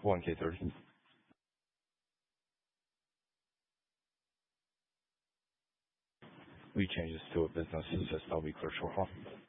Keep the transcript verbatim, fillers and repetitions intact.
one K thirty. We change this to a business. It's just I'll be clear short.